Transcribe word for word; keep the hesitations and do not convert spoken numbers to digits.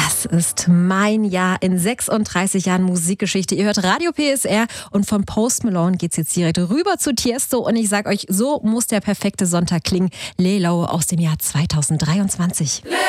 Das ist mein Jahr in sechsunddreißig Jahren Musikgeschichte. Ihr hört Radio P S R und von Post Malone geht's jetzt direkt rüber zu Tiesto. Und ich sag euch, so muss der perfekte Sonntag klingen. Lelo aus dem Jahr zweitausenddreiundzwanzig.